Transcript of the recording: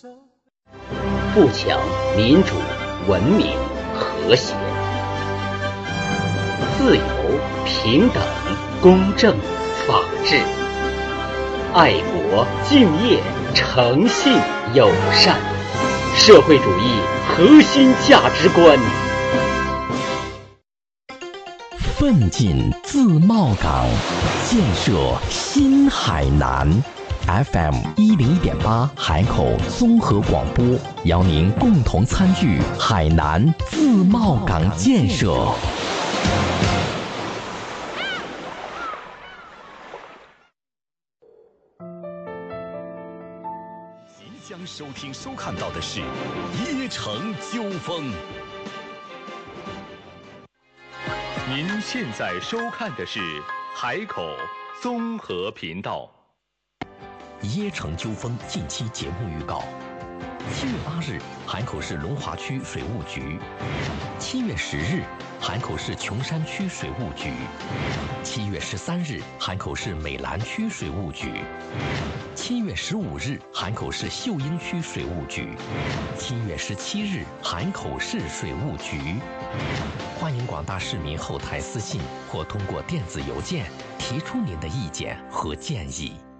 富强、民主、文明、和谐、自由、平等、公正、法治、爱国、敬业、诚信、友善，社会主义核心价值观。 奋进自贸港，建设新海南。FM 101.8海口综合广播，邀您共同参与海南自贸港建设。 即将收听收看到的是椰城纠纷。您现在收看的是海口综合频道。 椰城纠纷近期节目预告：7月8日，海口市龙华区水务局；7月10日，海口市琼山区水务局；7月13日，海口市美兰区水务局；7月15日，海口市秀英区水务局；7月17日，海口市水务局。欢迎广大市民后台私信或通过电子邮件提出您的意见和建议。